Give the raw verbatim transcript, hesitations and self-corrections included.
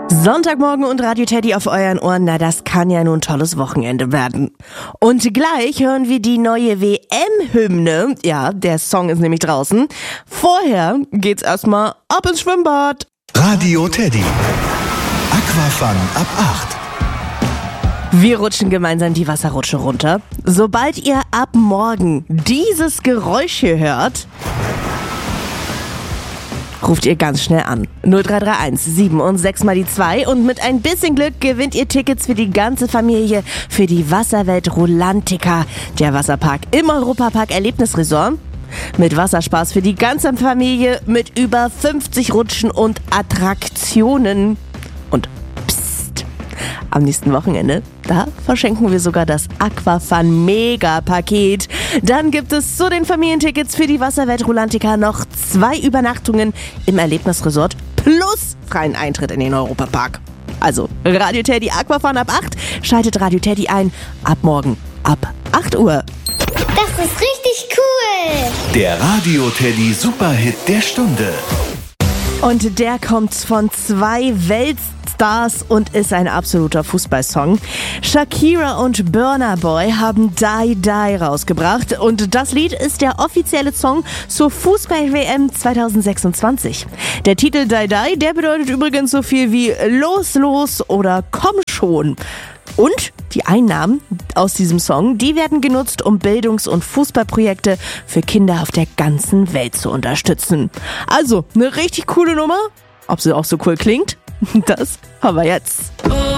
Sonntagmorgen und Radio Teddy auf euren Ohren, na das kann ja nun ein tolles Wochenende werden. Und gleich hören wir die neue W M-Hymne. Ja, der Song ist nämlich draußen. Vorher geht's erstmal ab ins Schwimmbad. Radio Teddy. Aquafun ab acht. Wir rutschen gemeinsam die Wasserrutsche runter. Sobald ihr ab morgen dieses Geräusch hier hört, ruft ihr ganz schnell an. null drei drei eins sieben und sechs mal die zwei und mit ein bisschen Glück gewinnt ihr Tickets für die ganze Familie für die Wasserwelt Rulantica, der Wasserpark im Europapark Erlebnisresort. Mit Wasserspaß für die ganze Familie mit über fünfzig Rutschen und Attraktionen. Und psst, am nächsten Wochenende, da verschenken wir sogar das Aquafun Mega-Paket. Dann gibt es zu den Familientickets für die Wasserwelt Rulantica noch zwei Übernachtungen im Erlebnisresort plus freien Eintritt in den Europapark. Also Radio Teddy Aquafun ab acht, schaltet Radio Teddy ein ab morgen ab acht Uhr. Das ist richtig cool! Der Radio Teddy Superhit der Stunde. Und der kommt von zwei Weltstars und ist ein absoluter Fußballsong. Shakira und Burna Boy haben Die Die rausgebracht und das Lied ist der offizielle Song zur Fußball-W M zwanzig sechsundzwanzig. Der Titel Die Die, der bedeutet übrigens so viel wie Los, los oder Komm schon. Und die Einnahmen aus diesem Song, die werden genutzt, um Bildungs- und Fußballprojekte für Kinder auf der ganzen Welt zu unterstützen. Also, eine richtig coole Nummer. Ob sie auch so cool klingt, das haben wir jetzt.